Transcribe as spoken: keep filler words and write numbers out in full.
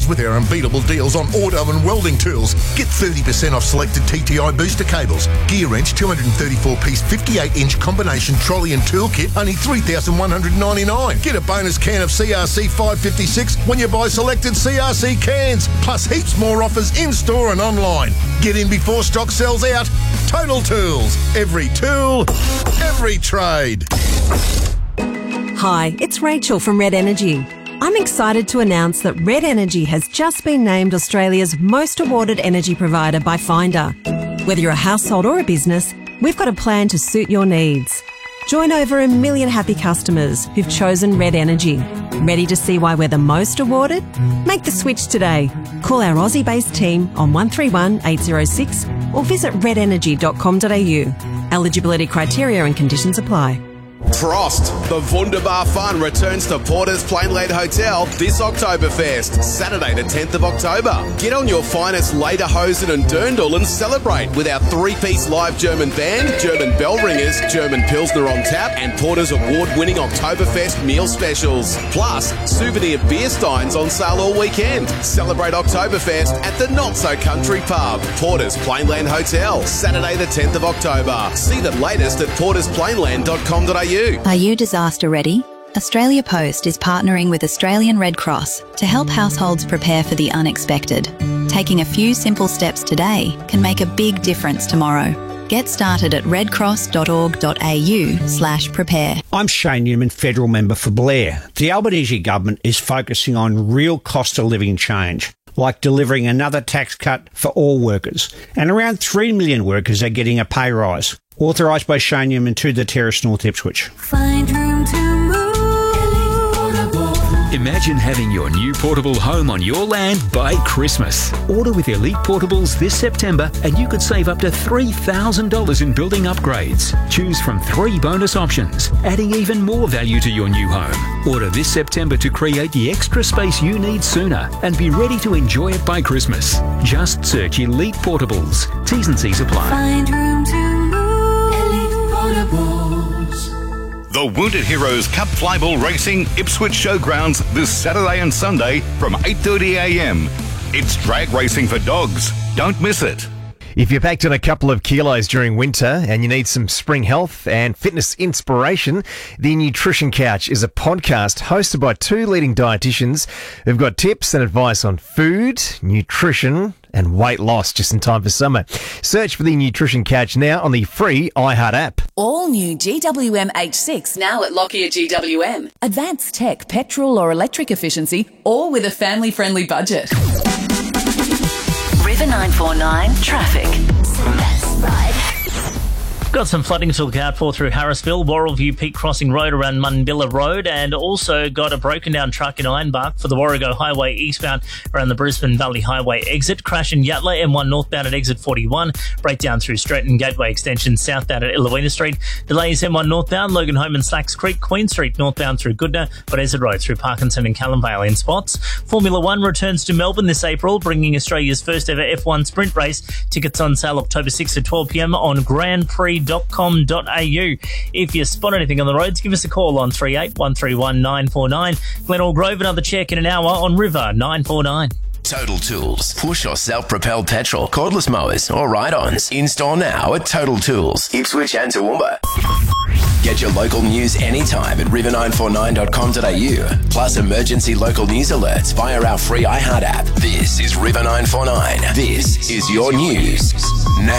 with our unbeatable deals on auto and welding tools. Get thirty percent off selected T T I booster cables. Gear wrench two hundred thirty-four piece fifty-eight inch combination trolley and tool kit, only three thousand one hundred ninety-nine dollars. Get a bonus can of C R C five fifty-six when you buy selected C R C cans. Plus heaps more offers in-store and online. Get in before stock sells out. Total Tools. Every tool, every trade. Hi, it's Rachel from Red Energy. I'm excited to announce that Red Energy has just been named Australia's most awarded energy provider by Finder. Whether you're a household or a business, we've got a plan to suit your needs. Join over a million happy customers who've chosen Red Energy. Ready to see why we're the most awarded? Make the switch today. Call our Aussie-based team on one three one, eight zero six or visit red energy dot com dot a u. Eligibility criteria and conditions apply. Frost, the Wunderbar Fun returns to Porter's Plainland Hotel this Oktoberfest, Saturday the tenth of October. Get on your finest lederhosen and dirndl and celebrate with our three-piece live German band, German bell ringers, German Pilsner on tap, and Porter's award-winning Oktoberfest meal specials. Plus, souvenir beer steins on sale all weekend. Celebrate Oktoberfest at the Not-So-Country Pub, Porter's Plainland Hotel, Saturday the tenth of October. See the latest at porters plainland dot com dot a u. Are you disaster ready? Australia Post is partnering with Australian Red Cross to help households prepare for the unexpected. Taking a few simple steps today can make a big difference tomorrow. Get started at redcross dot org dot a u slash prepare. I'm Shane Newman, Federal Member for Blair. The Albanese government is focusing on real cost of living change, like delivering another tax cut for all workers. And around three million workers are getting a pay rise. Authorised by Shane Newman to the Terrace North Ipswich. Find room to move. Imagine having your new portable home on your land by Christmas. Order with Elite Portables this September and you could save up to three thousand dollars in building upgrades. Choose from three bonus options, adding even more value to your new home. Order this September to create the extra space you need sooner and be ready to enjoy it by Christmas. Just search Elite Portables. T's and C's apply. Find room to move. The Wounded Heroes Cup Flyball Racing Ipswich Showgrounds this Saturday and Sunday from eight thirty a m. It's drag racing for dogs. Don't miss it. If you packed on a couple of kilos during winter and you need some spring health and fitness inspiration, the Nutrition Couch is a podcast hosted by two leading dietitians who've got tips and advice on food, nutrition and weight loss just in time for summer. Search for the Nutrition Couch now on the free iHeart app. All new G W M H six now at Lockyer G W M. Advanced tech, petrol or electric efficiency, all with a family-friendly budget. River nine four nine traffic. Got some flooding to look out for through Harrisville, Warrellview, Peak Crossing Road around Munbilla Road, and also got a broken down truck in Ironbark for the Warrego Highway eastbound around the Brisbane Valley Highway exit. Crash in Yatala, M one northbound at exit forty-one. Breakdown through Stretton Gateway extension southbound at Illawina Street. Delays M one northbound, Logan Home and Slacks Creek, Queen Street northbound through Goodna, but Buddeza Road through Parkinson and Callumvale in spots. Formula One returns to Melbourne this April, bringing Australia's first ever F one sprint race. Tickets on sale October sixth at twelve p m on grand prix dot com dot a u. If you spot anything on the roads, give us a call on three eight one three one nine four nine. Glenelg Grove, another check in an hour on River nine four nine. Total Tools. Push or self-propelled petrol, cordless mowers or ride-ons. In-store now at Total Tools, Ipswich and Toowoomba. Get your local news anytime at river nine four nine dot com dot a u. Plus emergency local news alerts via our free iHeart app. This is River nine four nine. This is your news now.